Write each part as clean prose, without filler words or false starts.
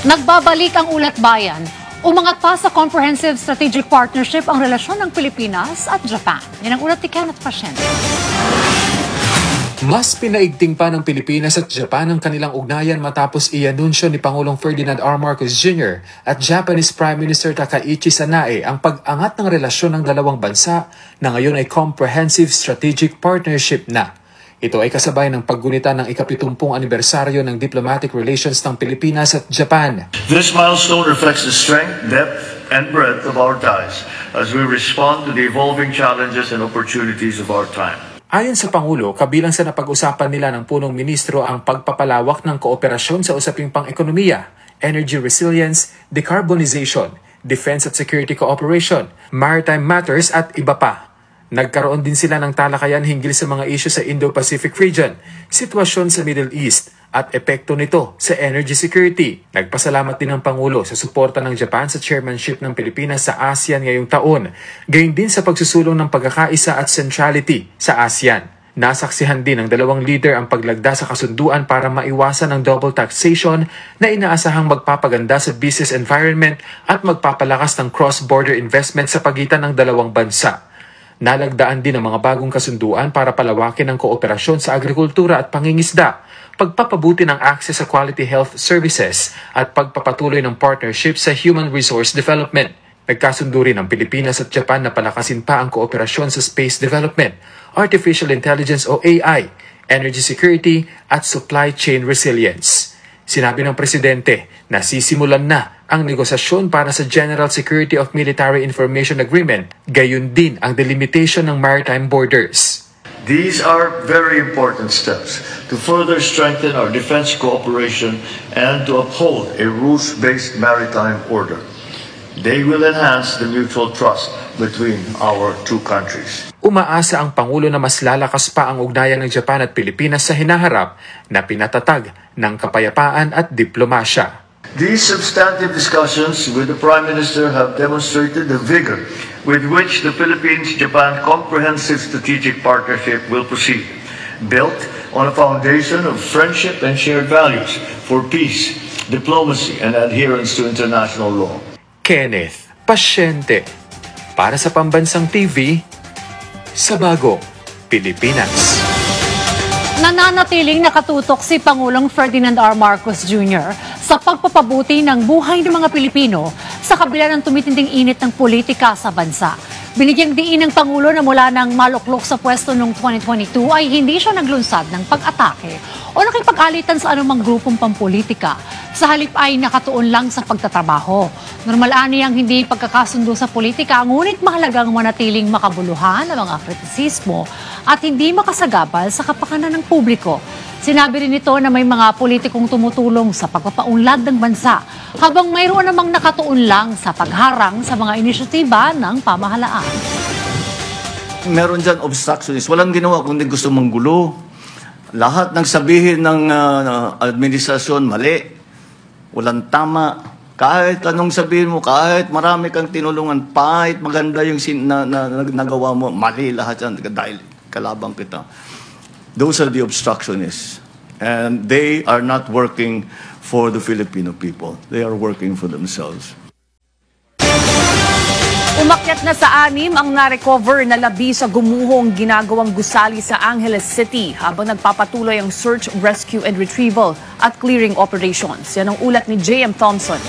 Nagbabalik ang ulat bayan. Umangat pa sa Comprehensive Strategic Partnership ang relasyon ng Pilipinas at Japan. Yan ang ulat ni Kenneth Pasyente. Mas pinaigting pa ng Pilipinas at Japan ang kanilang ugnayan matapos i-anunsyo ni Pangulong Ferdinand R. Marcos Jr. at Japanese Prime Minister Takaichi Sanae ang pag-angat ng relasyon ng dalawang bansa na ngayon ay Comprehensive Strategic Partnership na. Ito ay kasabay ng paggunita ng ika-70 anibersaryo ng diplomatic relations ng Pilipinas at Japan. This milestone reflects the strength, depth, and breadth of our ties as we respond to the evolving challenges and opportunities of our time. Ayon sa Pangulo, kabilang sa napag-usapan nila ng punong ministro ang pagpapalawak ng kooperasyon sa usaping pang-ekonomiya, energy resilience, decarbonization, defense at security cooperation, maritime matters at iba pa. Nagkaroon din sila ng talakayan hinggil sa mga isyu sa Indo-Pacific region, sitwasyon sa Middle East, at epekto nito sa energy security. Nagpasalamat din ang Pangulo sa suporta ng Japan sa chairmanship ng Pilipinas sa ASEAN ngayong taon, gayon din sa pagsusulong ng pagkakaisa at centrality sa ASEAN. Nasaksihan din ng dalawang leader ang paglagda sa kasunduan para maiwasan ang double taxation na inaasahang magpapaganda sa business environment at magpapalakas ng cross-border investment sa pagitan ng dalawang bansa. Nalagdaan din ang mga bagong kasunduan para palawakin ang kooperasyon sa agrikultura at pangingisda, pagpapabuti ng access sa quality health services at pagpapatuloy ng partnership sa human resource development. Nagkasundo rin ang Pilipinas at Japan na palakasin pa ang kooperasyon sa space development, artificial intelligence o AI, energy security at supply chain resilience. Sinabi ng Presidente na sisimulan na ang negosasyon para sa General Security of Military Information Agreement, gayon din ang delimitation ng maritime borders. These are very important steps to further strengthen our defense cooperation and to uphold a rules-based maritime order. They will enhance the mutual trust between our two countries. Umaasa ang Pangulo na mas lalakas pa ang ugnayan ng Japan at Pilipinas sa hinaharap na pinatatag ng kapayapaan at diplomasya. These substantive discussions with the Prime Minister have demonstrated the vigor with which the Philippines-Japan Comprehensive Strategic Partnership will proceed, built on a foundation of friendship and shared values for peace, diplomacy, and adherence to international law. Kenneth Pasyente, para sa Pambansang TV, sa Bago, Pilipinas. Nananatiling nakatutok si Pangulong Ferdinand R. Marcos Jr. sa pagpapabuti ng buhay ng mga Pilipino sa kabila ng tumitinding init ng politika sa bansa. Binigyang diin ng Pangulo na mula nang maluklok sa pwesto noong 2022 ay hindi siya naglunsad ng pag-atake o nakipag-alitan sa anumang grupong pampolitika. Sa halip ay nakatuon lang sa pagtatrabaho. Normal niyang hindi pagkakasundo sa politika, ngunit mahalagang manatiling makabuluhan ang mga kritisismo at hindi makasagabal sa kapakanan ng publiko. Sinabi rin ito na may mga politikong tumutulong sa pagpapaunlad ng bansa, habang mayroon namang nakatuon lang sa pagharang sa mga inisyatiba ng pamahalaan. Meron dyan obstructionist. Walang ginawa kundi gusto manggulo. Lahat ng sabihin ng administrasyon, mali. Walang tama. Kahit anong sabihin mo, kahit marami kang tinulungan, kahit maganda yung nagawa mo, mali lahat yan dahil kalabang kita. Those are the obstructionists. And they are not working for the Filipino people. They are working for themselves. Umakyat na sa 6 ang na-recover na labi sa gumuhong ginagawang gusali sa Angeles City habang nagpapatuloy ang search, rescue and retrieval at clearing operations. Yan ang ulat ni J.M. Thompson.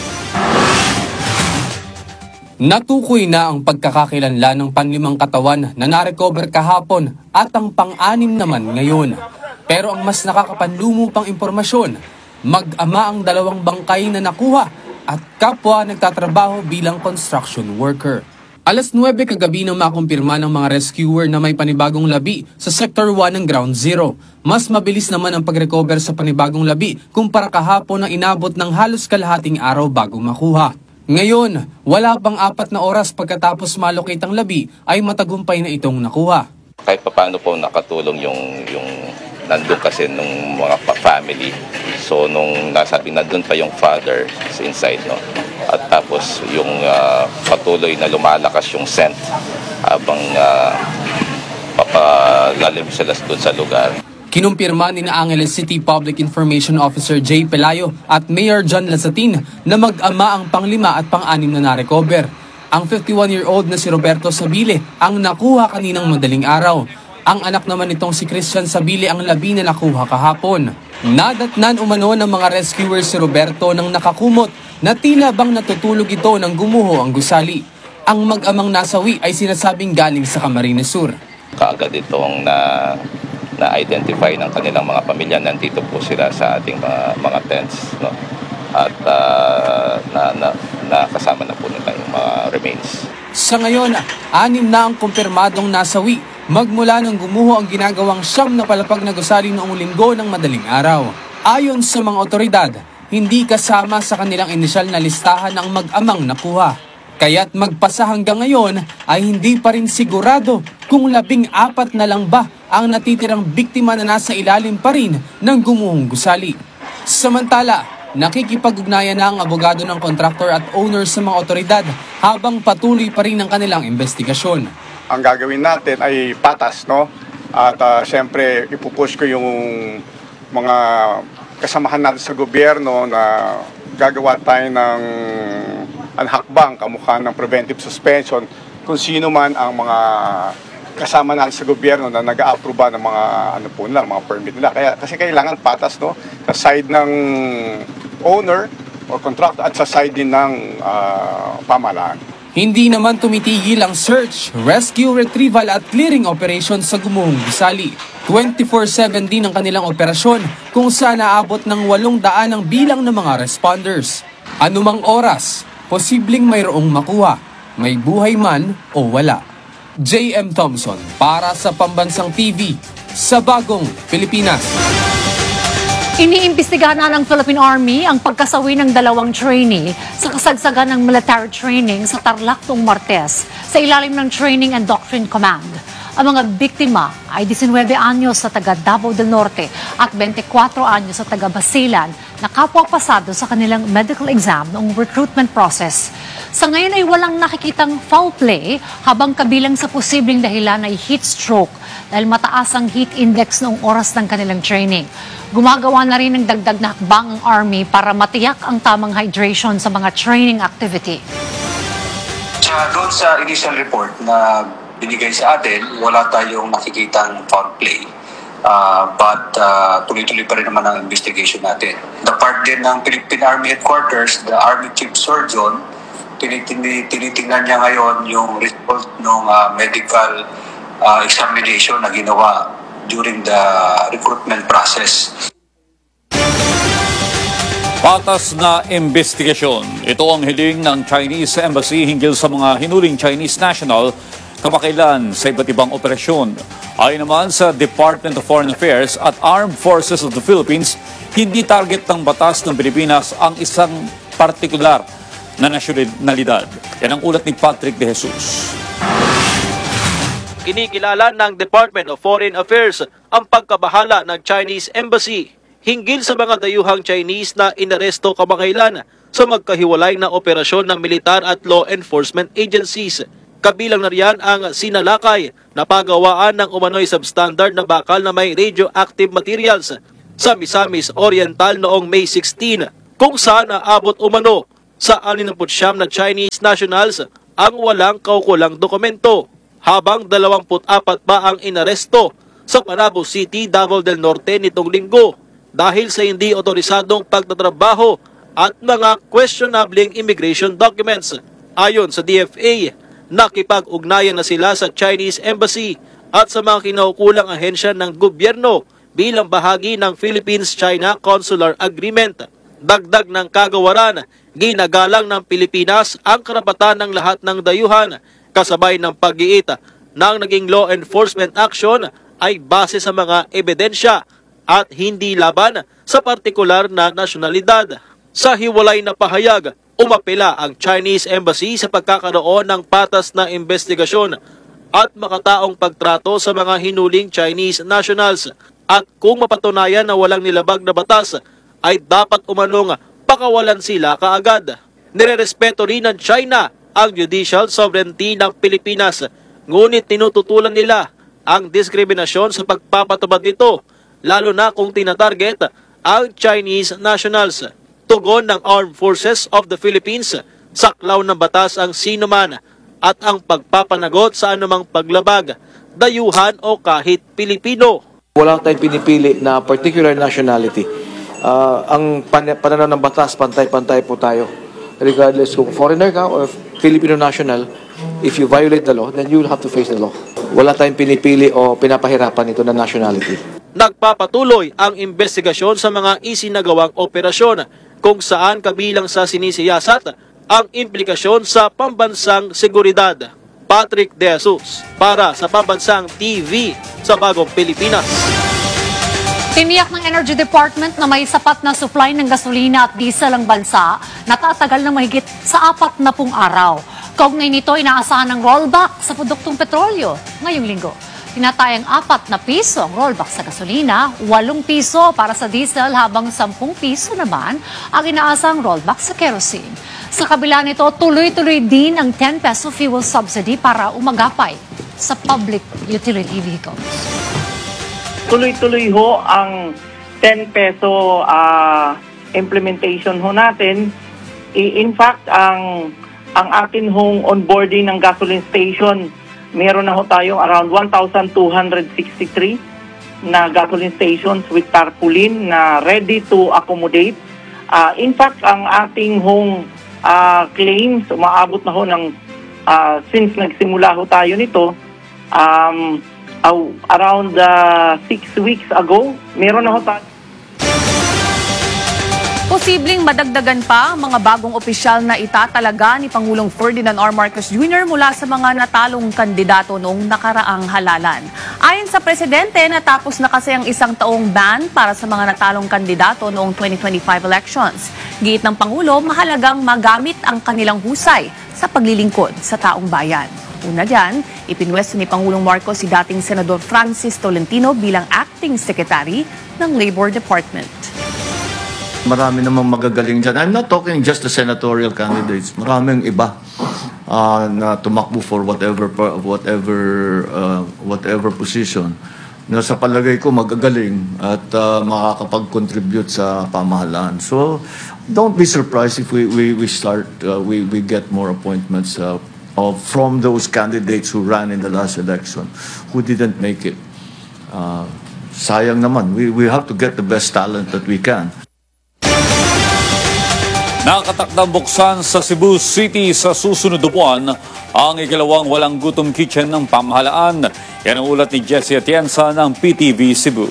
Natukoy na ang pagkakakilanlan ng panlimang katawan na na-recover kahapon at ang pang-anim naman ngayon. Pero ang mas nakakapanlumo pang impormasyon, mag-ama ang 2 bangkay na nakuha at kapwa nagtatrabaho bilang construction worker. Alas 9 kagabi nang makumpirma ng mga rescuer na may panibagong labi sa Sector 1 ng Ground Zero. Mas mabilis naman ang pag-recover sa panibagong labi kumpara kahapon na inabot ng halos kalahating araw bago makuha. Ngayon, wala pang 4 na oras pagkatapos malocate ang labi ay matagumpay na itong nakuha. Kahit paano po nakatulong yung nandun kasi nung mga family. So nung nasabing nandun pa yung father sa inside, no? At tapos yung patuloy na lumalakas yung scent habang papalalim sila doon sa lugar. Kinumpirma ni Angeles City Public Information Officer Jay Pelayo at Mayor John Lazatin na mag-ama ang pang-5 at pang-6 na narecover. Ang 51-year-old na si Roberto Sabile ang nakuha kaninang madaling araw. Ang anak naman nitong si Christian Sabile ang 10 na nakuha kahapon. Nadatnan umano ng mga rescuers si Roberto nang nakakumot na tila bang natutulog ito nang gumuho ang gusali. Ang mag-amang nasawi ay sinasabing galing sa Camarines Sur. Kaagad itong na-identify ng kanilang mga pamilya. Nandito po sila sa ating mga tents, no? At nakasama na po nila yung mga remains. Sa ngayon, 6 na ang kumpirmadong nasawi magmula nang gumuho ang ginagawang 9 na palapag na gusali noong Linggo ng madaling araw. Ayon sa mga otoridad, hindi kasama sa kanilang inisyal na listahan ng mag-amang nakuha. Kaya't magpasa hanggang ngayon ay hindi pa rin sigurado kung 14 na lang ba ang natitirang biktima na nasa ilalim pa rin ng gumuhong gusali. Samantala, nakikipag-ugnayan na ang abogado ng contractor at owner sa mga otoridad habang patuloy pa rin ang kanilang investigasyon. Ang gagawin natin ay patas, no? At syempre, ipupush ko yung mga kasamahan natin sa gobyerno na gagawa tayo ng hakbang kamukha ng preventive suspension kung sino man ang mga kasama natin sa gobyerno na nag-a-approve ng mga mga permit nila. Kasi kailangan patas, no? Sa side ng owner o contractor at sa side din ng pamahalaan. Hindi naman tumitigil ang search, rescue, retrieval at clearing operation sa gumuhong gusali. 24/7 din ang kanilang operasyon kung saan naabot ng 800 ang bilang ng mga responders. Anumang oras, posibleng mayroong makuha, may buhay man o wala. J.M. Thompson para sa Pambansang TV sa Bagong Pilipinas. Iniimbestigahan na ng Philippine Army ang pagkasawi ng 2 trainee sa kasagsagan ng military training sa Tarlac noong Martes sa ilalim ng Training and Doctrine Command. Ang mga biktima ay 19 anyos sa taga Davao del Norte at 24 anyos sa taga Basilan na kapwa pasado sa kanilang medical exam noong recruitment process. Sa ngayon ay walang nakikitang foul play habang kabilang sa posibleng dahilan ay heat stroke dahil mataas ang heat index noong oras ng kanilang training. Gumagawa na rin ng dagdag na hakbang ang Army para matiyak ang tamang hydration sa mga training activity. Doon sa initial report na binigay sa atin, wala tayong nakikitang foul play. But tuloy-tuloy pa rin naman ang investigation natin. The part din ng Philippine Army Headquarters, the Army Chief Surgeon, tinitingnan niya ngayon yung result ng medical examination na ginawa during the recruitment process. Patas na investigasyon. Ito ang hiling ng Chinese Embassy hinggil sa mga hinuling Chinese national kamakailan sa iba't ibang operasyon. Ayon naman sa Department of Foreign Affairs at Armed Forces of the Philippines, hindi target ng batas ng Pilipinas ang isang partikular na nasyonalidad. Yan ang ulat ni Patrick De Jesus. Kinikilala ng Department of Foreign Affairs ang pagkabahala ng Chinese Embassy hinggil sa mga dayuhang Chinese na inaresto kamakailan sa magkahiwalay na operasyon ng militar at law enforcement agencies. Kabilang na riyan ang sinalakay na pagawaan ng umano'y substandard na bakal na may radioactive materials sa Misamis Oriental noong May 16, kung saan naabot umano sa 69 na Chinese nationals ang walang kaukulang dokumento, habang 24 pa ang inaresto sa Panabo City, Davao del Norte nitong Linggo dahil sa hindi otorisadong pagtatrabaho at mga questionabling immigration documents. Ayon sa DFA, nakipag-ugnayan na sila sa Chinese Embassy at sa mga kinaukulang ahensya ng gobyerno bilang bahagi ng Philippines-China Consular Agreement. Dagdag ng kagawaran, ginagalang ng Pilipinas ang karapatan ng lahat ng dayuhan kasabay ng pag-iit ng naging law enforcement action ay base sa mga ebidensya at hindi laban sa partikular na nasyonalidad. Sa hiwalay na pahayag, umapela ang Chinese Embassy sa pagkakaroon ng patas na investigasyon at makataong pagtrato sa mga hinuling Chinese nationals at kung mapatunayan na walang nilabag na batas ay dapat umanong pakawalan sila kaagad. Nirerespeto rin ng China ang judicial sovereignty ng Pilipinas, ngunit tinututulan nila ang diskriminasyon sa pagpapatupad nito lalo na kung tinatarget ang Chinese nationals. Tugon ng Armed Forces of the Philippines, saklaw ng batas ang sino man at ang pagpapanagot sa anumang paglabag, dayuhan o kahit Pilipino. Wala tayong pinipili na particular nationality. Ang pananaw ng batas, pantay-pantay po tayo. Regardless kung foreigner ka or Filipino national, if you violate the law, then you will have to face the law. Wala tayong pinipili o pinapahirapan ito na nationality. Nagpapatuloy ang investigasyon sa mga isinagawang operasyon kung saan kabilang sa sinisiyasat ang implikasyon sa pambansang seguridad. Patrick De Jesus para sa Pambansang TV sa Bagong Pilipinas. Tiniyak ng Energy Department na may sapat na supply ng gasolina at diesel ang bansa na tatagal ng mahigit sa 40 araw. Kaugnay nito, inaasahan ng rollback sa produktong petrolyo ngayong linggo. Tinatayang 4 na piso ang rollback sa gasolina, 8 piso para sa diesel habang 10 piso naman ang inaasahang rollback sa kerosene. Sa kabila nito, tuloy-tuloy din ang 10 peso fuel subsidy para umagapay sa public utility vehicles. Tuloy-tuloy ho ang 10 peso implementation ho natin. In fact, ang atin hong onboarding ng gasoline station, meron na ho tayong around 1,263 na gasoline stations with tarpaulin na ready to accommodate. In fact, ang ating hong claims, umaabot na ho ng, since nagsimula ho tayo nito, around 6 weeks ago, meron na ho tayo. Posibleng madagdagan pa ang mga bagong opisyal na itatalaga ni Pangulong Ferdinand R. Marcos Jr. mula sa mga natalong kandidato noong nakaraang halalan. Ayon sa Presidente, natapos na kasi ang 1 taong ban para sa mga natalong kandidato noong 2025 elections. Giit ng Pangulo, mahalagang magamit ang kanilang husay sa paglilingkod sa taong bayan. Una dyan, ipinwesto ni Pangulong Marcos si dating Senador Francis Tolentino bilang Acting Secretary ng Labor Department. Marami namang magagaling dyan. I'm not talking just the senatorial candidates. Maraming iba na tumakbo for whatever position. Na sa palagay ko magagaling at makakapag-contribute sa pamahalaan. So don't be surprised if we get more appointments from those candidates who ran in the last election who didn't make it. Sayang naman. We have to get the best talent that we can. Nakatakdang buksan sa Cebu City sa susunod na buwan ang ikalawang walang gutom kitchen ng pamahalaan. Yan ang ulat ni Jessie Atienza ng PTV Cebu.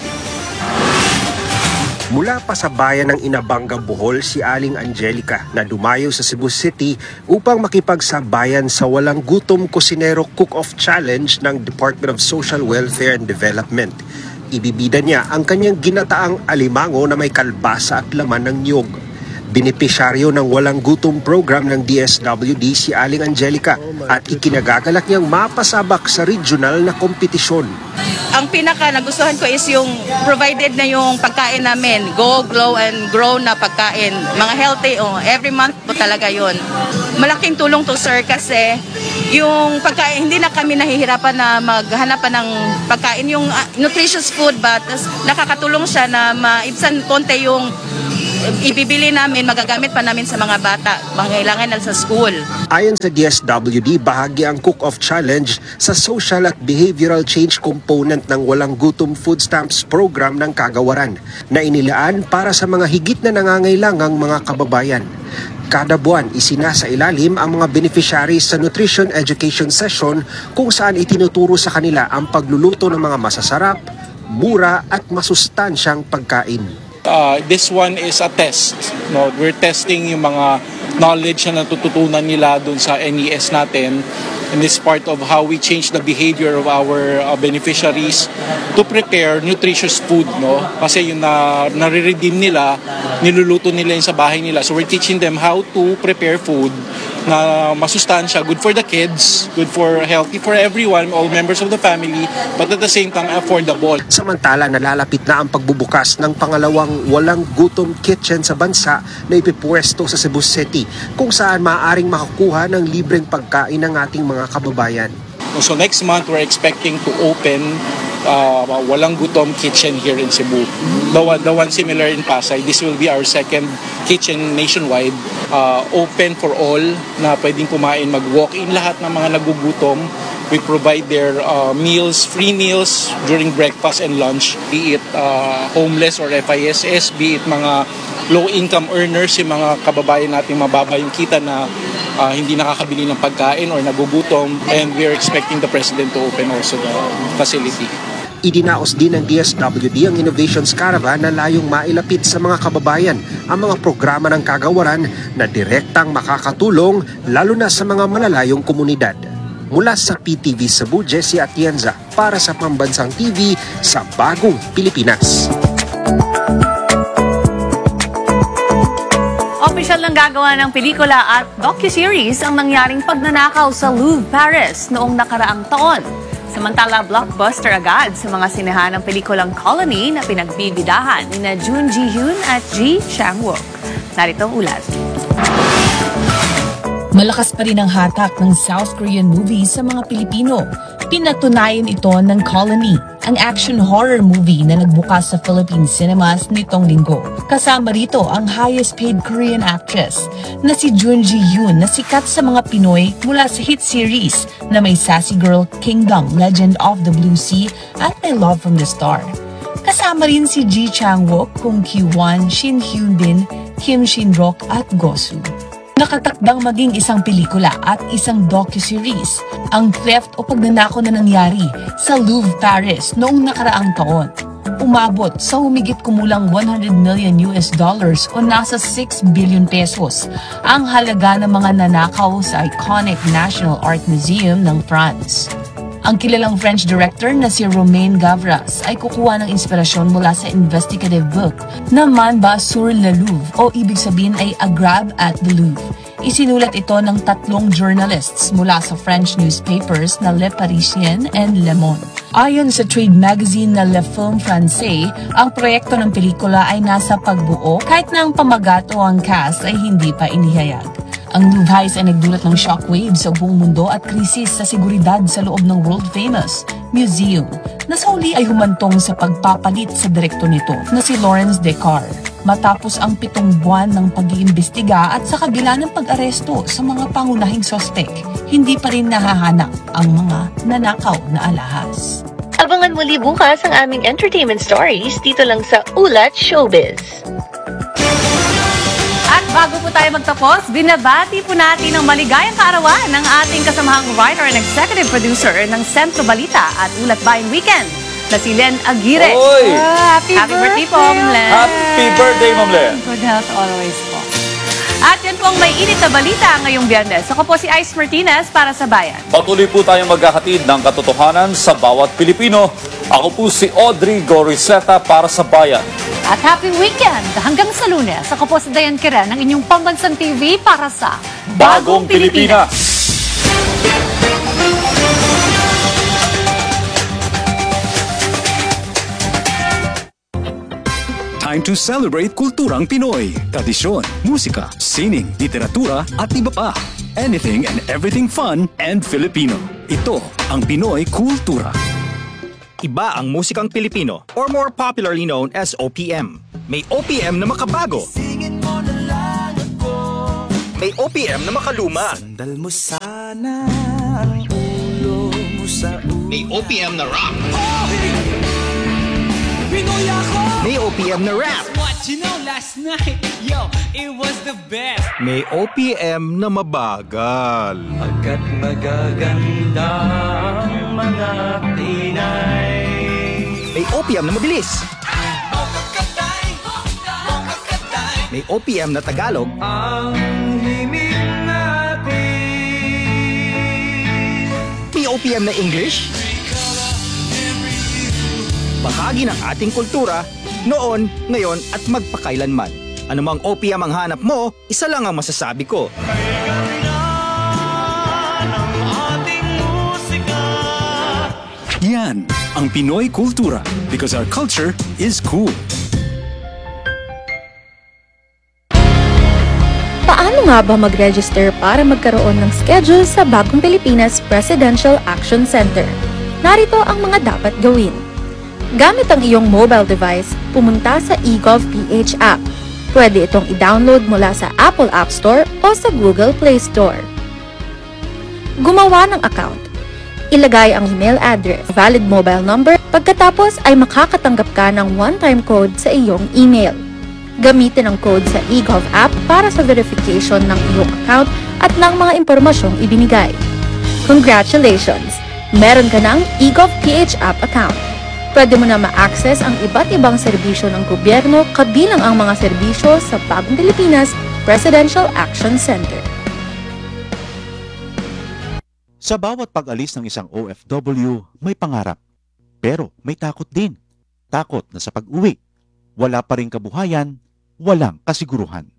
Mula pa sa bayan ng Inabanga, Bohol, si Aling Angelica na dumayo sa Cebu City upang makipagsabayan sa walang gutom kusinero cook-off challenge ng Department of Social Welfare and Development. Ibibida niya ang kanyang ginataang alimango na may kalbasa at laman ng niyog. Benepisyaryo ng walang gutom program ng DSWD si Aling Angelica at ikinagagalak niyang mapasabak sa regional na kompetisyon. Ang pinaka nagustuhan ko is yung provided na yung pagkain namin, Go, Glow and Grow na pagkain. Mga healthy, every month po talaga yun. Malaking tulong to sir kasi yung pagkain, hindi na kami nahihirapan na maghanap pa ng pagkain, yung nutritious food ba, nakakatulong siya na maibsan konti yung ibibili namin, magagamit pa namin sa mga bata, mangailangan na sa school. Ayon sa DSWD, bahagi ang cook-off challenge sa social at behavioral change component ng walang gutom food stamps program ng Kagawaran na inilaan para sa mga higit na nangangailangang mga kababayan. Kada buwan, isinasa ilalim ang mga beneficiaries sa nutrition education session kung saan itinuturo sa kanila ang pagluluto ng mga masasarap, mura at masustansyang pagkain. This one is a test. No? We're testing yung mga knowledge na natututunan nila dun sa NES natin. And this is part of how we change the behavior of our beneficiaries to prepare nutritious food. No? Kasi yung nare-redeem nila, niluluto nila yung sa bahay nila. So we're teaching them how to prepare food na masustansya, good for the kids, good for healthy for everyone, all members of the family, but at the same time affordable. Samantala, nalalapit na ang pagbubukas ng pangalawang walang gutom kitchen sa bansa na ipipuwesto sa Cebu City, kung saan maaaring makakuha ng libreng pagkain ng ating mga kababayan. So next month, we're expecting to open Walang Gutom kitchen here in Cebu. The one similar in Pasay. This will be our second kitchen nationwide. Open for all na pwedeng kumain, mag-walk-in lahat ng mga nagugutom. We provide their meals, free meals during breakfast and lunch, be it homeless or FISS, be it mga low-income earners, yung mga kababayan natin mababa yung kita na hindi nakakabili ng pagkain or nagugutom, and we are expecting the President to open also the facility. Idinaos din ng DSWD ang Innovations Caravan na layong mailapit sa mga kababayan ang mga programa ng kagawaran na direktang makakatulong lalo na sa mga malalayong komunidad. Mula sa PTV Cebu, Jessie Atienza para sa Pambansang TV sa Bagong Pilipinas. Opisyal ng gagawa ng pelikula at docuseries ang nangyaring pagnanakaw sa Louvre, Paris noong nakaraang taon. Samantala, blockbuster agad sa mga sinehan ng pelikulang Colony na pinagbibidahan ni Jun Ji-hyun at Ji Chang-wook. Narito ang ulat. Malakas pa rin ang hatak ng South Korean movies sa mga Pilipino. Pinatunayan ito ng Colony, ang action-horror movie na nagbukas sa Philippine cinemas nitong linggo. Kasama rito ang highest-paid Korean actress na si Jun Ji-hyun na sikat sa mga Pinoy mula sa hit series na may Sassy Girl, Kingdom, Legend of the Blue Sea at My Love from the Star. Kasama rin si Ji Chang-wook, Kung Kyu-won, Shin Hyun-bin, Kim Shin-rock at Gosu. Nakatakdang maging isang pelikula at isang docuseries ang theft o pagnanakaw na nangyari sa Louvre, Paris noong nakaraang taon. Umabot sa humigit kumulang $100 million o nasa 6 billion pesos ang halaga ng mga nanakaw sa iconic National Art Museum ng France. Ang kilalang French director na si Romain Gavras ay kukuha ng inspirasyon mula sa investigative book na Man Ba sur le Louvre o ibig sabihin ay A Grab at the Louvre. Isinulat ito ng 3 journalists mula sa French newspapers na Le Parisien and Le Monde. Ayon sa trade magazine na Le Film Francais, ang proyekto ng pelikula ay nasa pagbuo kahit na ang pamagat o ang cast ay hindi pa inihayag. Ang Louvre Heist ay nagdulot ng shockwave sa buong mundo at krisis sa seguridad sa loob ng world-famous museum na sa huli ay humantong sa pagpapalit sa direktor nito na si Laurence Descartes. Matapos ang 7 buwan ng pag-iimbestiga at sa kabila ng pag-aresto sa mga pangunahing sospek, hindi pa rin nahahanap ang mga nanakaw na alahas. Abangan muli bukas ang aming entertainment stories dito lang sa Ulat Showbiz. At bago po tayo magtapos, binabati po natin ang maligayang kaarawan ng ating kasamahang writer and executive producer ng Sentro Balita at Ulat Bayan Weekend na si Len Aguirre. Oy! Happy birthday po, Ma'am Len. Happy birthday, Ma'am Len. Good health always po. At yan po ang may init na balita ngayong Biyernes. Ako po si Ice Martinez para sa Bayan. Patuloy po tayong maghahatid ng katotohanan sa bawat Pilipino. Ako po si Audrey Goriseta para sa Bayan. At happy weekend! Hanggang sa Lunes, ako po si Dayan Kiran ng inyong Pambansang TV para sa Bagong Pilipinas. Time to celebrate kulturang Pinoy. Tradisyon, musika, sining, literatura at iba pa. Anything and everything fun and Filipino. Ito ang Pinoy Kultura. Iba ang musikang Pilipino or more popularly known as OPM. May OPM na makabago. May OPM na makaluma. Sandal mo sana ang ulo mo sa ulo. May OPM na rock. May OPM na rap. What you know last night, yo, it was the best. May OPM na mabagal. Agad magaganda ang mga Pinay. May OPM na mabilis. May OPM na Tagalog. Ang himig natin. May OPM na English. Bahagi ng ating kultura, noon, ngayon at magpakailanman. Anumang OPM ang hanap mo, isa lang ang masasabi ko. Yan ang Pinoy Kultura because our culture is cool. Paano nga ba mag-register para magkaroon ng schedule sa Bagong Pilipinas Presidential Action Center? Narito ang mga dapat gawin. Gamit ang iyong mobile device, pumunta sa eGovPH app. Pwede itong i-download mula sa Apple App Store o sa Google Play Store. Gumawa ng account. Ilagay ang email address, valid mobile number, pagkatapos ay makakatanggap ka ng one-time code sa iyong email. Gamitin ang code sa eGov app para sa verification ng iyong account at ng mga impormasyong ibinigay. Congratulations! Meron ka ng eGovPH app account. Pwede mo na ma-access ang iba't ibang serbisyo ng gobyerno kabilang ang mga serbisyo sa Bagong Pilipinas Presidential Action Center. Sa bawat pag-alis ng isang OFW, may pangarap. Pero may takot din. Takot na sa pag-uwi, wala pa ring kabuhayan, walang kasiguruhan.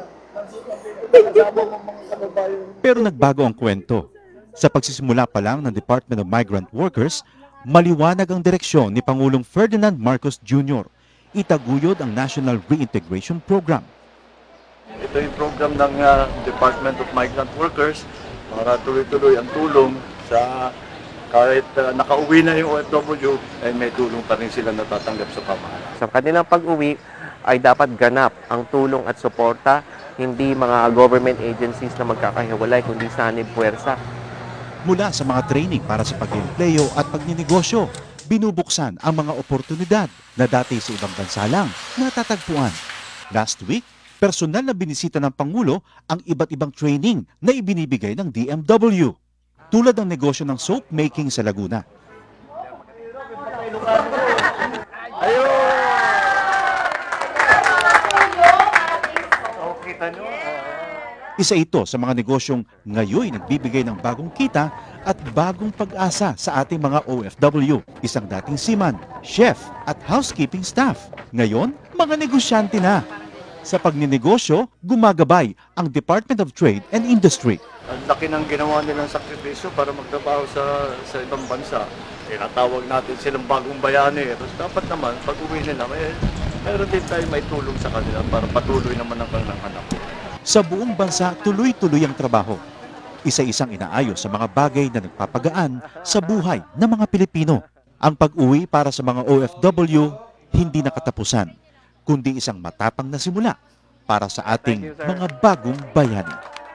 Pero nagbago ang kwento. Sa pagsisimula pa lang ng Department of Migrant Workers, maliwanag ang direksyon ni Pangulong Ferdinand Marcos Jr. Itaguyod ang National Reintegration Program. Ito yung program ng Department of Migrant Workers para tuloy-tuloy ang tulong sa kahit nakauwi na yung OFW, ay may tulong pa rin sila natatanggap sa pamahalaan. Sa kanilang pag-uwi ay dapat ganap ang tulong at suporta, hindi mga government agencies na magkakahiwalay, kundi sanib puwersa. Mula sa mga training para sa pag-empleyo at pagninegosyo, binubuksan ang mga oportunidad na dati sa ibang bansa lang natatagpuan. Last week, personal na binisita ng Pangulo ang iba't ibang training na ibinibigay ng DMW, tulad ng negosyo ng soap making sa Laguna. Isa ito sa mga negosyong ngayon nagbibigay ng bagong kita at bagong pag-asa sa ating mga OFW. Isang dating seaman, chef at housekeeping staff. Ngayon, mga negosyante na. Sa pagninegosyo, gumagabay ang Department of Trade and Industry. Ang laki ng ginawa nilang sakripisyo para magtrabaho sa ibang bansa. Tinatawag natin silang bagong bayani. Tapos dapat naman, pag uwi nila, mayroon din tayo may tulong sa kanila para patuloy naman ang kanilang anak. Sa buong bansa, tuloy-tuloy ang trabaho. Isa-isang inaayos sa mga bagay na nagpapagaan sa buhay ng mga Pilipino. Ang pag-uwi para sa mga OFW, hindi nakatapusan, kundi isang matapang na simula para sa ating mga bagong bayani.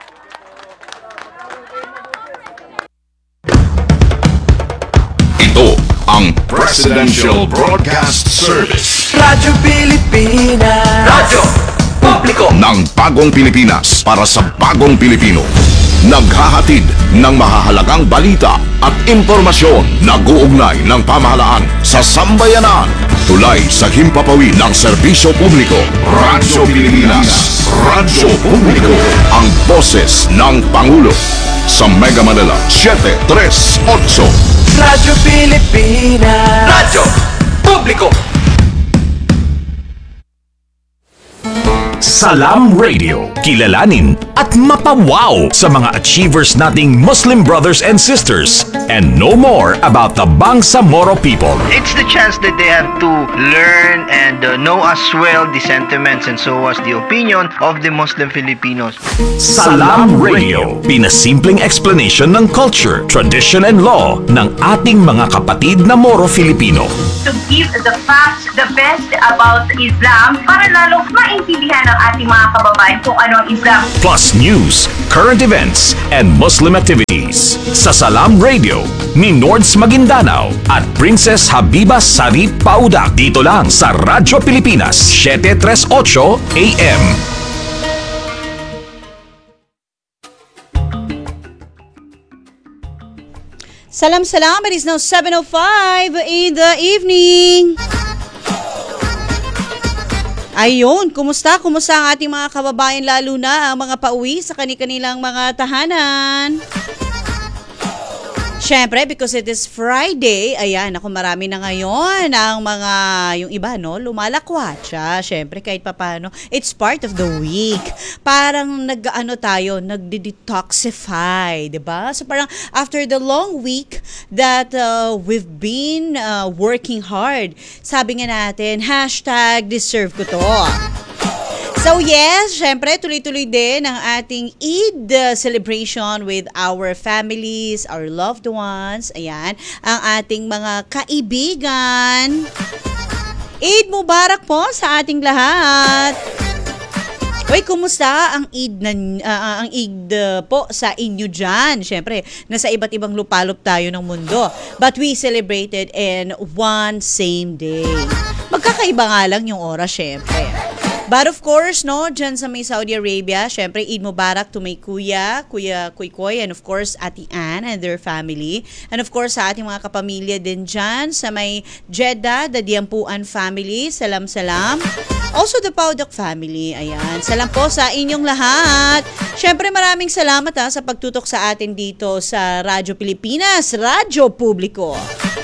Ito ang Presidential Broadcast Service. Radyo Pilipinas. Radyo Publiko ng Bagong Pilipinas para sa Bagong Pilipino. Naghahatid ng mahahalagang balita at impormasyon na guugnay ng pamahalaan sa sambayanan. Tulay sa himpapawid ng serbisyo publiko. Radyo Pilipinas. Radyo Publiko. Ang boses ng Pangulo. Sa Mega Manila, 738. Radyo Pilipinas. Radyo Publiko. Salam Radio. Kilalanin at mapawaw sa mga achievers nating Muslim brothers and sisters and know more about the Bangsamoro people. It's the chance that they have to learn and know as well the sentiments and so as the opinion of the Muslim Filipinos. Salam Radio. Pinasimpleng explanation ng culture, tradition and law ng ating mga kapatid na Moro Filipino. To give the facts, the best about Islam para lalong maintindihan ng ating mga kababayan kung ano ang Islam. Plus news, current events, and Muslim activities. Sa Salam Radio ni Nords Maguindanao at Princess Habiba Sarip Paudak. Dito lang sa Radyo Pilipinas, 738 AM. Salam salam, it is now 7:05 in the evening. Ayun, kumusta? Kumusta ang ating mga kababayan, lalo na ang mga pauwi sa kanilang mga tahanan? Siyempre, because it is Friday, ayan, ako marami na ngayon ang mga, yung iba, no, lumalakwatsa. Siyempre, kahit papano, it's part of the week. Parang nagde-detoxify, diba? So parang after the long week that we've been working hard, sabi nga natin, #deserve ko to. So yes, syempre tuloy-tuloy din ang ating Eid celebration with our families, our loved ones. Ayan, ang ating mga kaibigan. Eid Mubarak po sa ating lahat. Uy, kumusta ang Eid po sa inyo dyan? Syempre, nasa iba't ibang lupalop tayo ng mundo. But we celebrated in one same day. Magkakaiba nga lang yung oras, syempre. But of course, no, dyan sa may Saudi Arabia, syempre, Eid Mubarak to may Kuya Koy, and of course, Ate Ann and their family. And of course, sa ating mga kapamilya din dyan, sa may Jeddah, the Diampuan family, salam. Also, the Paudak family, ayan. Salam po sa inyong lahat. Syempre, maraming salamat sa pagtutok sa atin dito sa Radyo Pilipinas, Radyo Publiko.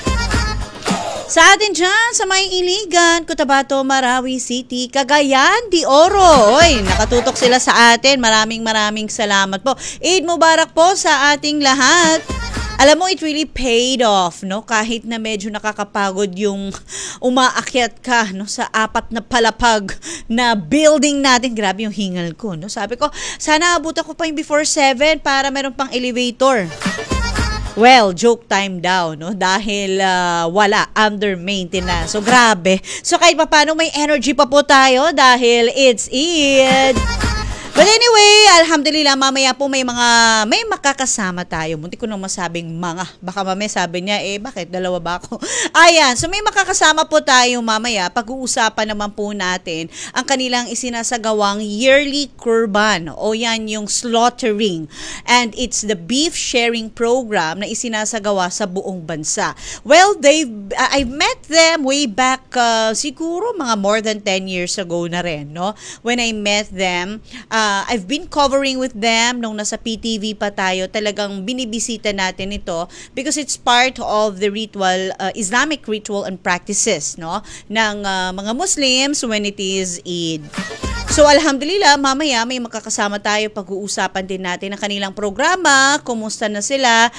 Sa atin dyan, sa may Iligan, Cotabato, Marawi City, Cagayan de Oro. Oy, nakatutok sila sa atin. Maraming salamat po. Eid Mubarak po sa ating lahat. Alam mo, it really paid off, no? Kahit na medyo nakakapagod yung umaakyat ka, no? Sa 4 na palapag na building natin. Grabe yung hingal ko, no? Sabi ko, sana abutan ko pa yung before 7 para meron pang elevator. Well, joke time daw, no? Dahil wala, under maintenance. So, grabe. So, kahit pa paano may energy pa po tayo dahil it's Eid. But anyway, alhamdulillah, mamaya po may makakasama tayo. Munti ko nang masabing mga. Baka mamaya sabi niya, bakit? Dalawa ba ako? Ayan, so may makakasama po tayo mamaya. Pag-uusapan naman po natin ang kanilang isinasagawang yearly kurban. O yan yung slaughtering. And it's the beef sharing program na isinasagawa sa buong bansa. Well, I met them way back, siguro mga more than 10 years ago na rin, no? When I met them, I've been covering with them nung nasa PTV pa tayo. Talagang binibisita natin ito because it's part of the ritual, Islamic ritual and practices, no, ng mga Muslims when it is Eid. So, alhamdulillah, mamaya may makakasama tayo. Pag-uusapan din natin ang kanilang programa. Kumusta na sila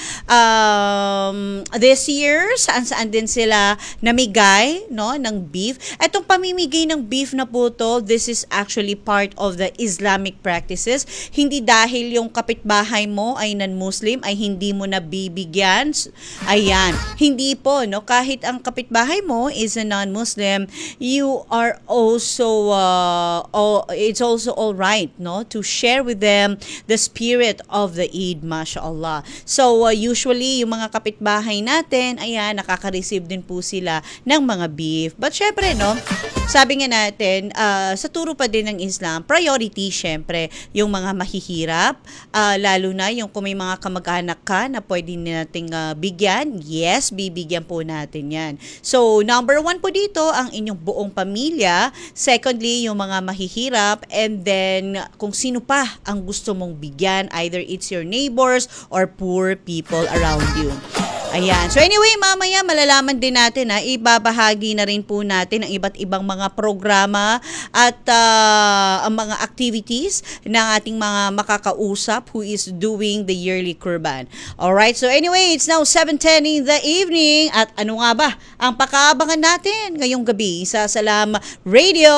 this year? Saan din sila namigay, no, ng beef? Etong pamimigay ng beef na po to, this is actually part of the Islamic practices. Hindi dahil yung kapitbahay mo ay non-Muslim, ay hindi mo na bibigyan. Ayan. Hindi po, no? Kahit ang kapitbahay mo is a non-Muslim, you are also it's also all right, no, to share with them the spirit of the Eid, mashallah. So usually yung mga kapitbahay natin, ayan, nakaka-receive din po sila ng mga beef. But syempre, no, sabi nga natin, sa turo pa din ng Islam, priority syempre yung mga mahihirap, lalo na yung kung may mga kamag-anak ka na pwede nating bigyan, yes, bibigyan po natin yan. So number 1 po dito ang inyong buong pamilya. Secondly, yung mga mahihirap, and then kung sino pa ang gusto mong bigyan, either it's your neighbors or poor people around you. Ayan. So anyway, mamaya malalaman din natin, ibabahagi na rin po natin ang iba't ibang mga programa at ang mga activities ng ating mga makakausap who is doing the yearly kurban. Alright, so anyway, it's now 7:10 in the evening at ano nga ba ang pakaabangan natin ngayong gabi sa Salam Radio?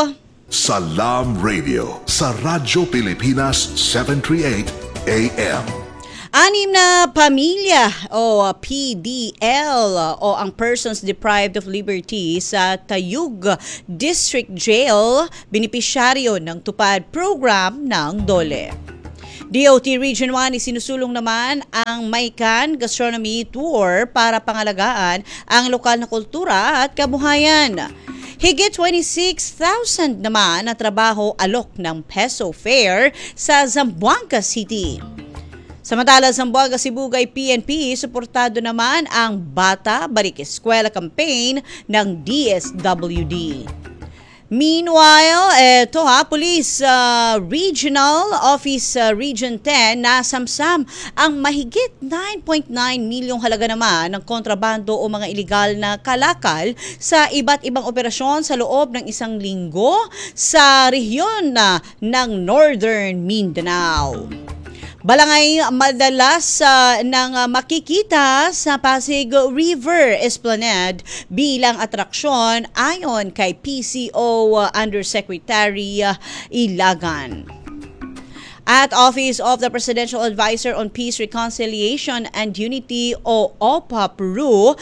Salam Radio sa Radyo Pilipinas 738 AM. 6 na pamilya o PDL o ang Persons Deprived of Liberty sa Tayug District Jail, benepisyaryo ng Tupad Program ng DOLE. DOT Region 1 isinusulong naman ang Maikan Gastronomy Tour para pangalagaan ang lokal na kultura at kabuhayan. Higit 26,000 naman na trabaho alok ng peso fare sa Zamboanga City. Samantala, Zamboanga Sibugay PNP, suportado naman ang Bata Balik Eskwela campaign ng DSWD. Meanwhile, Police Regional Office Region 10 nasamsam ang mahigit 9.9 milyong halaga naman ng kontrabando o mga iligal na kalakal sa iba't ibang operasyon sa loob ng isang linggo sa rehiyon ng Northern Mindanao. Balangay madalas makikita sa Pasig River Esplanade bilang atraksyon ayon kay PCO Undersecretary Ilagan. At Office of the Presidential Advisor on Peace, Reconciliation and Unity o OPA Peru,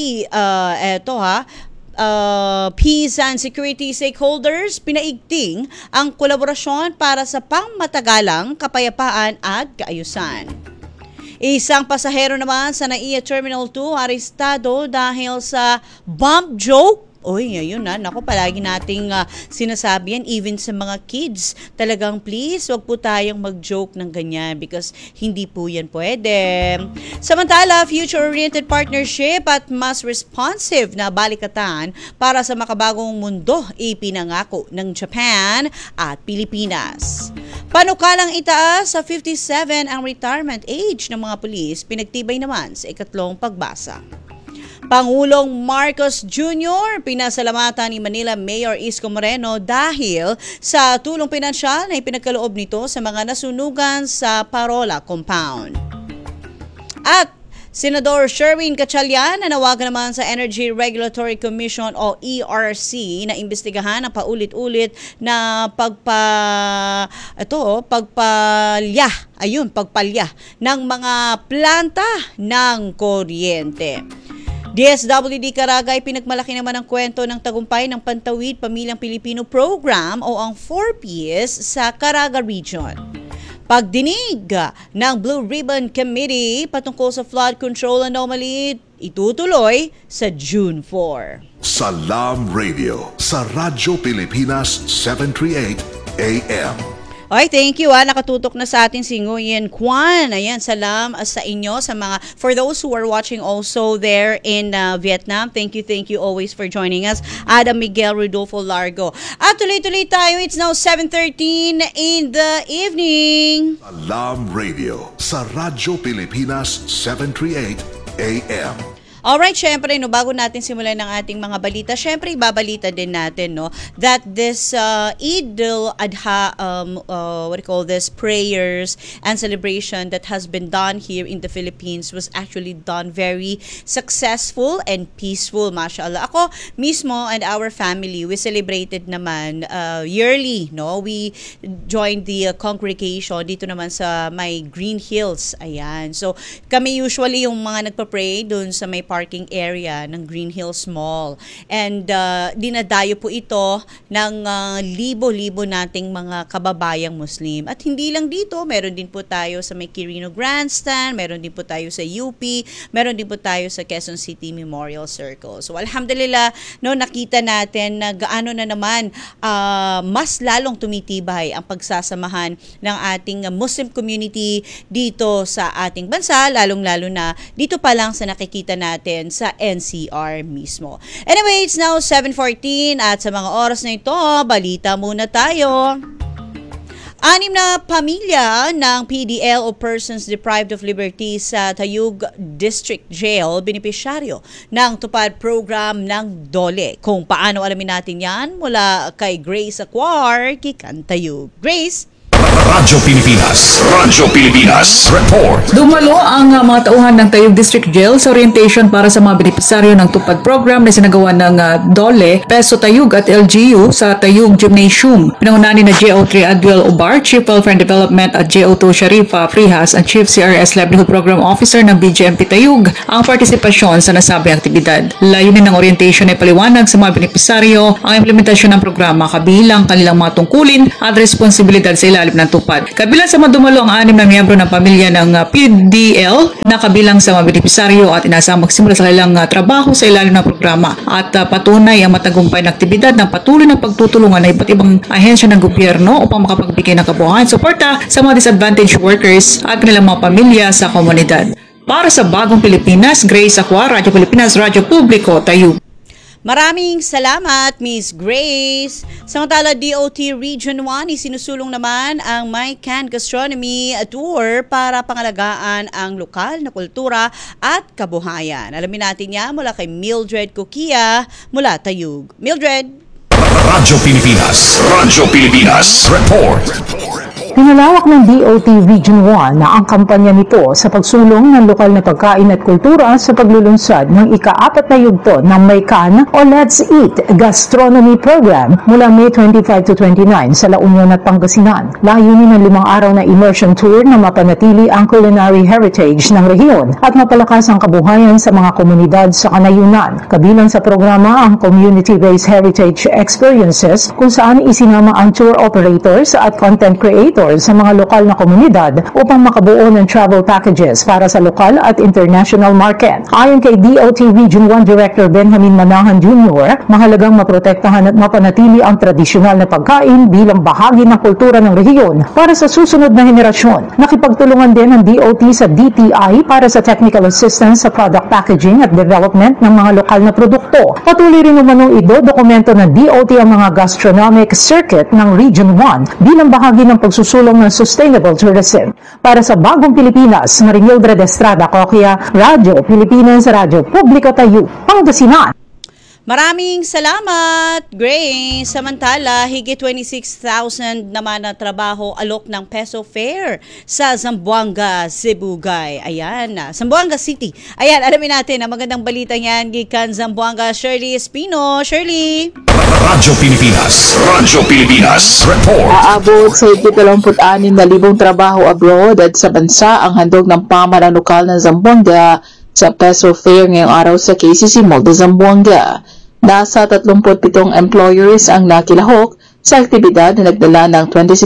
Peace and Security Stakeholders, pinaigting ang kolaborasyon para sa pangmatagalang kapayapaan at kaayusan. Isang pasahero naman sa NAIA Terminal 2 arestado dahil sa bomb joke. Oy, ayun na. Naku, palagi nating sinasabi yan, even sa mga kids. Talagang please, wag po tayong mag-joke ng ganyan because hindi po yan pwede. Samantala, future-oriented partnership at mas responsive na balikatan para sa makabagong mundo ipinangako ng Japan at Pilipinas. Panukalang itaas sa 57 ang retirement age ng mga pulis, pinagtibay naman sa ikatlong pagbasa. Pangulong Marcos Jr. pinasalamatan ni Manila Mayor Isko Moreno dahil sa tulong pinansyal na ipinagkaloob nito sa mga nasunugan sa Parola Compound. At Senador Sherwin Gatchalian nanawagan naman sa Energy Regulatory Commission o ERC na imbestigahan ang paulit-ulit na pagpalya ng mga planta ng kuryente. DSWD Caraga ay pinagmalaki naman ang kwento ng tagumpay ng Pantawid Pamilyang Pilipino Program o ang 4Ps sa Caraga Region. Pagdinig ng Blue Ribbon Committee patungkol sa flood control anomaly itutuloy sa June 4. Salam Radio sa Radyo Pilipinas 738 AM. Okay, thank you. Nakatutok na sa atin si Nguyen Quan. Ayan, salam sa inyo sa mga, for those who are watching also there in Vietnam. Thank you always for joining us. Adam Miguel Rodolfo Largo. At tuloy-tuloy tayo. It's now 7:13 in the evening. Salam Radio sa Radyo Pilipinas 738 AM. Alright, syempre, bago natin simulan ng ating mga balita, syempre, ibabalita din natin, that this Eid al-Adha, prayers and celebration that has been done here in the Philippines was actually done very successful and peaceful, mashallah. Ako mismo and our family, we celebrated naman yearly, We joined the congregation dito naman sa may Green Hills, ayan. So, kami usually yung mga nagpa-pray dun sa may parking area ng Green Hills Mall. And dinadayo po ito ng libo-libo nating mga kababayang Muslim. At hindi lang dito, meron din po tayo sa may Quirino Grandstand, meron din po tayo sa UP, meron din po tayo sa Quezon City Memorial Circle. So alhamdulillah, nakita natin na gaano na naman mas lalong tumitibay ang pagsasamahan ng ating Muslim community dito sa ating bansa, lalong-lalo na dito pa lang sa nakikita natin sa NCR mismo. Anyway, it's now 7:14 at sa mga oras na ito, balita muna tayo. 6 na pamilya ng PDL o Persons Deprived of Liberty sa Tayug District Jail, benepisyaryo ng tupad program ng DOLE. Kung paano alamin natin yan, mula kay Grace Acuar, Kikan Tayug. Grace? Radyo Pilipinas Report. Dumalo ang mga tauhan ng Tayug District Jail sa orientation para sa mga benepisaryo ng tupad program na sinagawa ng DOLE, Peso Tayug at LGU sa Tayug Gymnasium. Pinangunahan ni JO3 Adwel Obar, Chief Welfare and Development at JO2 Sharifa Frihas at Chief CRS Livelihood Program Officer ng BGMP Tayug ang partisipasyon sa nasabing aktibidad. Layunin ng orientation ay paliwanag sa mga benepisaryo ang implementasyon ng programa kabilang kanilang mga tungkulin at responsibilidad sa ilalim ng tupad. Kabilang sa madumalo ang 6 na miyembro ng pamilya ng PDL na kabilang sa mga benepisaryo at inaasang magsimula sa kanilang trabaho sa ilalim ng programa at patunay ang matagumpay na aktibidad ng patuloy na pagtutulungan ng iba't ibang ahensya ng gobyerno upang makapagbigay ng kabuhayan at suporta sa mga disadvantaged workers at kanilang mga pamilya sa komunidad. Para sa Bagong Pilipinas, Grace Acuar, Radyo Pilipinas, Radyo Publiko, Tayug. Maraming salamat, Miss Grace. Samantala, DOT Region 1, isinusulong naman ang My Can Gastronomy Tour para pangalagaan ang lokal na kultura at kabuhayan. Alamin natin yan mula kay Mildred Coquia mula Tayug. Mildred? Radyo Pilipinas Report. Pinalawak ng DOT Region 1 na ang kampanya nito sa pagsulong ng lokal na pagkain at kultura sa paglulunsad ng ika-4 na yugto ng Maykan o Let's Eat Gastronomy Program mula May 25 to 29 sa La Union at Pangasinan. Layunin ng 5 araw na immersion tour na mapanatili ang culinary heritage ng rehiyon at mapalakas ang kabuhayan sa mga komunidad sa kanayunan. Kabilang sa programa ang community-based heritage experiences kung saan isinama ang tour operators at content creators sa mga lokal na komunidad upang makabuo ng travel packages para sa lokal at international market. Ayon kay DOT Region 1 Director Benjamin Manahan Jr., mahalagang maprotektahan at mapanatili ang tradisyonal na pagkain bilang bahagi ng kultura ng rehiyon para sa susunod na henerasyon. Nakipagtulungan din ang DOT sa DTI para sa technical assistance sa product packaging at development ng mga lokal na produkto. Patuloy rin umanong idodokumento ng DOT ang mga gastronomic circuit ng Region 1 bilang bahagi ng pagsusulong ng sustainable tourism. Para sa Bagong Pilipinas, Marimildred Estrada Coquia, Radyo Pilipinas, Radyo Publiko Tayo, Pangasinan. Maraming salamat, Grace. Samantala, higit 26,000 naman na trabaho alok ng Peso Fair sa Zamboanga, Sibugay. Ayan, Zamboanga City. Ayan, alamin natin ang magandang balita niyan gikan Zamboanga, Shirley Espino. Shirley! Radyo Pilipinas, Radyo Pilipinas, report. Aabot sa higit 26,000 trabaho abroad at sa bansa ang handog ng pamahalaan lokal ng Zamboanga sa Peso Fair ngayong araw sa KCC Mall de Zamboanga. Nasa 37 employers ang nakilahok sa aktibidad na nagdala ng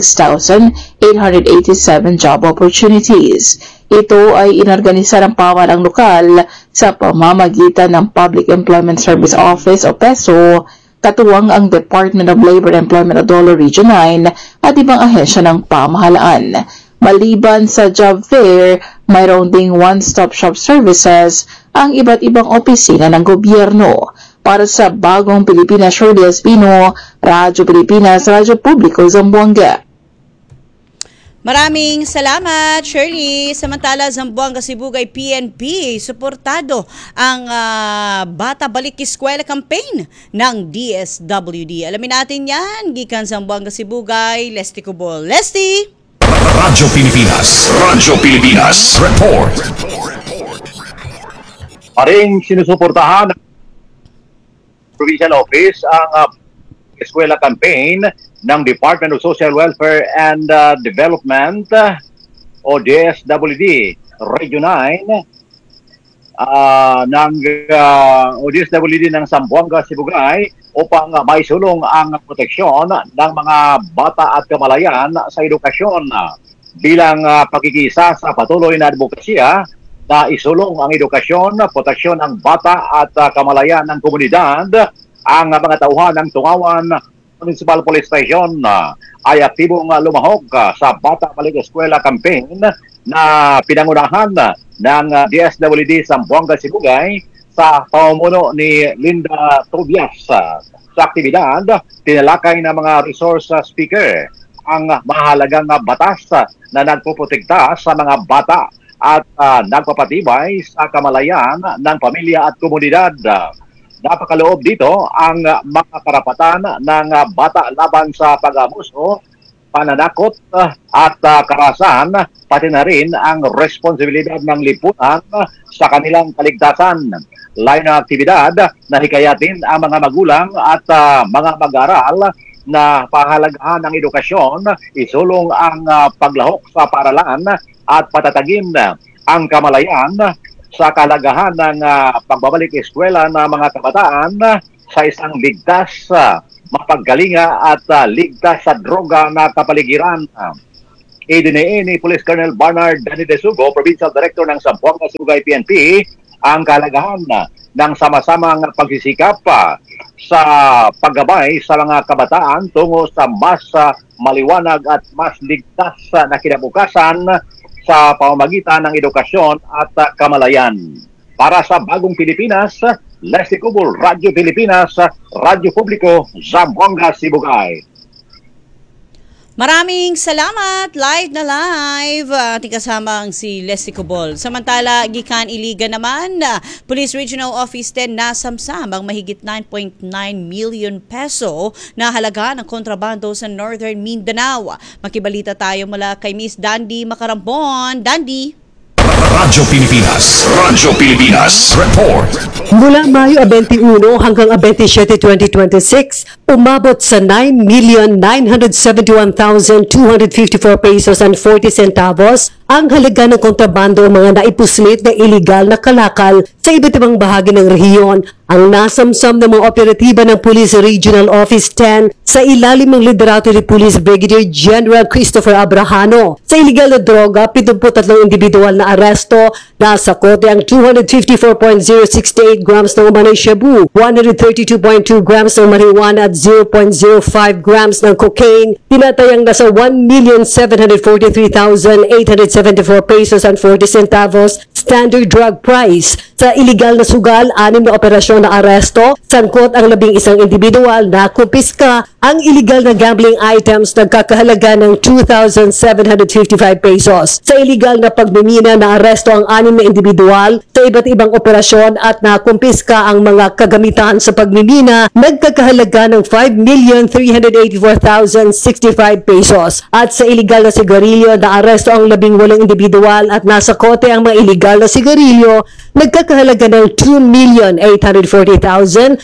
26,887 job opportunities. Ito ay inorganisa ng pamahalang lokal sa pamamagitan ng Public Employment Service Office o PESO, katuwang ang Department of Labor and Employment of Dolo Region 9 at ibang ahensya ng pamahalaan. Maliban sa job fair, mayroon ding one-stop shop services ang iba't ibang opisina ng gobyerno. Para sa Bagong Pilipinas, Shirley Espino, Radyo Pilipinas, Radyo Publiko, Zamboanga. Maraming salamat, Shirley. Samantala, Zamboanga Sibugay PNP, suportado ang Bata Balik Eskwela campaign ng DSWD. Alamin natin yan, gikan Zamboanga Sibugay, Lesty Cubol. Lesty! Radyo Pilipinas, Radyo Pilipinas, report. Paring sinusuportahan ng Provincial Office ang eskwela campaign ng Department of Social Welfare and Development o DSWD Region 9 ng DSWD ng Zamboanga, Sibugay upang maisulong ang proteksyon ng mga bata at kamalayan sa edukasyon bilang pagkikisa sa patuloy na advokasya na isulong ang edukasyon, proteksyon ng bata at kamalayan ng komunidad. Ang mga tauhan ng Tungawan Municipal Police Station ay aktibong lumahok sa Bata Balik Eskwela campaign na pinangunahan ng DSWD Zamboanga Sibugay sa pamumuno ni Linda Tobias. Sa aktibidad, tinalakay ng mga resource speaker ang mahalagang batas na nagpoprotekta sa mga bata at nagpapatibay sa kamalayan ng pamilya at komunidad. Napakaloob dito ang mga karapatan ng bata laban sa pag-abuso, pananakot at karahasan, pati na rin ang responsibilidad ng lipunan sa kanilang kaligtasan. Layo ng aktibidad na hikayatin ang mga magulang at mga mag-aaral na pahalagahan ng edukasyon, isulong ang paglahok sa paaralan at patatagin ang kamalayan sa kalagahan ng pagbabalik eskwela ng mga kabataan sa isang ligtas, mapaggalinga at ligtas sa droga na kapaligiran. Idinee ni Police Colonel Bernard Dani de Sugo, Provincial Director ng Zamboanga Sibugay PNP, ang kalagahan ng sama-samang pagsisikap sa paggabay sa mga kabataan tungo sa mas maliwanag at mas ligtas na kinabukasan sa pamamagitan ng edukasyon at kamalayan. Para sa Bagong Pilipinas, Leslie Cubol, Radyo Pilipinas, Radyo Publiko, Zamboanga, Sibugay. Maraming salamat. Live na live. Ating kasama ang si Leslie Cobol. Samantala, gikan Iligan naman, Police Regional Office 10 nasamsam ang mahigit 9.9 million peso na halaga ng kontrabando sa Northern Mindanao. Makibalita tayo mula kay Miss Dandy Macarambon. Dandy. Radyo Pilipinas. Radyo Pilipinas. Report. Mula Mayo 21 hanggang 27, 2026, umabot sa 9,971,254 pesos and 40 centavos ang halaga ng kontrabando o mga naipuslit na iligal na kalakal sa iba't ibang bahagi ng rehiyon. Ang nasamsam ng mga operatiba ng Police Regional Office 10 sa ilalim ng liderato ni Police Brigadier General Christopher Abrahano. Sa iligal na droga, 73 individual na aresto, nasa kote ang 254.068 grams ng umano'y shabu, 132.2 grams ng marijuana at 0.05 grams ng cocaine. Tinatayang nasa 1,743,874 pesos and 40 centavos standard drug price. Sa iligal na sugal, 6 na operasyon na aresto, sangkot ang 11 individual na kumpiska ang iligal na gambling items nagkakahalaga ng 2,755 pesos. Sa iligal na pagmimina na aresto ang 6 na individual sa iba't ibang operasyon at nakumpiska ang mga kagamitan sa pagmimina nagkakahalaga ng 5,384,065 pesos. At sa iligal na sigarilyo na aresto ang 18 individual at nasa kote ang mga iligal na sigarilyo nagkakahalaga ng 2,840,560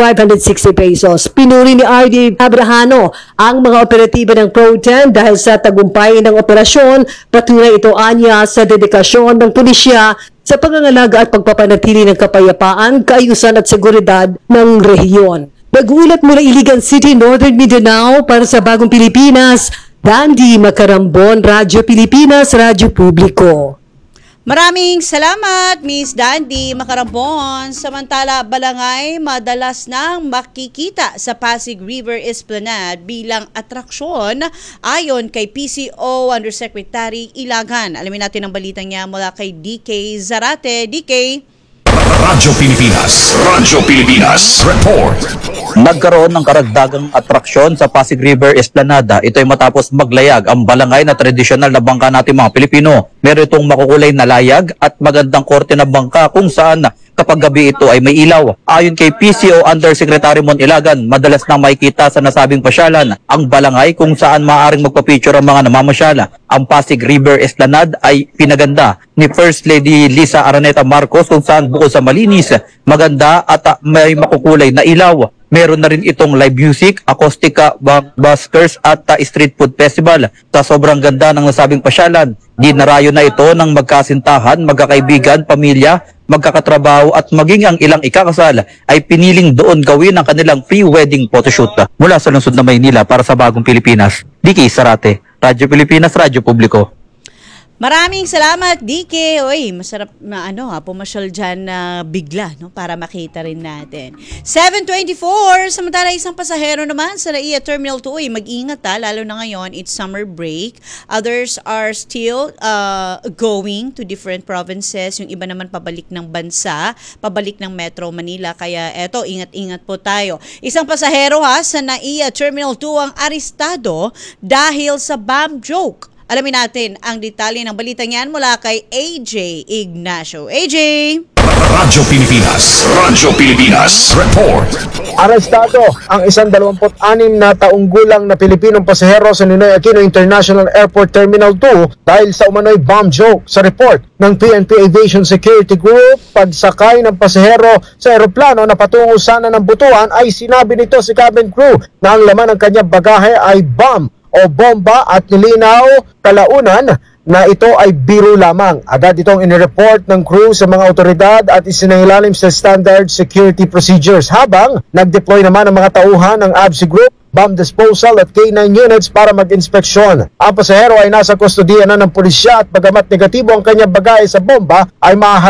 pesos. Pinuri ni R.D. Abrahano ang mga operatiba ng Pro-10 dahil sa tagumpay ng operasyon. Patunay ito anya sa dedikasyon ng pulisya sa pangangalaga at pagpapanatili ng kapayapaan, kaayusan at seguridad ng rehiyon. Nag-ulat mula Iligan City, Northern Mindanao para sa Bagong Pilipinas, Dandy Macarambon, Radyo Pilipinas, Radyo Publiko. Maraming salamat, Miss Dandy Macarambon. Samantala, Balangay madalas nang makikita sa Pasig River Esplanade bilang atraksyon ayon kay PCO Undersecretary Ilagan. Alamin natin ang balita niya mula kay DK Zarate. DK. Radyo Pilipinas. Radyo Pilipinas. Report. Nagkaroon ng karagdagang atraksyon sa Pasig River Esplanada. Ito ay matapos maglayag ang balangay na tradisyonal na bangka natin mga Pilipino. Meron itong makukulay na layag at magandang korte na bangka kung saan kapag gabi ito ay may ilaw. Ayon kay PCO Undersecretary Mon Ilagan, madalas na makikita sa nasabing pasyalan ang balangay kung saan maaaring magpapicture ang mga namamasyala. Ang Pasig River Esplanade ay pinaganda ni First Lady Lisa Araneta Marcos kung saan bukod sa malinis, maganda at may makukulay na ilaw. Meron na rin itong live music, akustika, buskers at street food festival. Sa sobrang ganda ng nasabing pasyalan, dinarayo na ito ng magkasintahan, magkakaibigan, pamilya, magkakatrabaho at maging ang ilang ikakasal ay piniling doon gawin ang kanilang pre-wedding photoshoot. Mula sa lungsod na Maynila para sa Bagong Pilipinas, DK Zarate, Radyo Pilipinas, Radyo Publiko. Maraming salamat, DK. Oy, masarap na pumasyal dyan na bigla, no, para makita rin natin. 7:24, samantala isang pasahero naman sa NAIA Terminal 2. Mag-ingat lalo na ngayon, it's summer break. Others are still going to different provinces. Yung iba naman pabalik ng bansa, pabalik ng Metro Manila. Kaya eto, ingat-ingat po tayo. Isang pasahero sa NAIA Terminal 2 ang arestado dahil sa bomb joke. Alamin natin ang detalye ng balita niyan mula kay AJ Ignacio. AJ! Radyo Pilipinas. Radyo Pilipinas. Report. Arestado ang isang 26 na taong gulang na Pilipinong pasahero sa Ninoy Aquino International Airport Terminal 2 dahil sa umano'y bomb joke. Sa report ng PNP Aviation Security Group, pagsakay ng pasahero sa eroplano na patungo sana ng Butuan ay sinabi nito si cabin crew na ang laman ng kanyang bagahe ay bomb o bomba at nilinaw kalaunan na ito ay biro lamang. Agad itong inireport ng crew sa mga otoridad at isinailalim sa standard security procedures habang nag-deploy naman ang mga tauhan ng ABSI Group, bomb disposal at K9 units para mag-inspeksyon. Ang pasahero ay nasa kustodiya na ng pulisya at bagamat negatibo ang kanyang bagahe sa bomba ay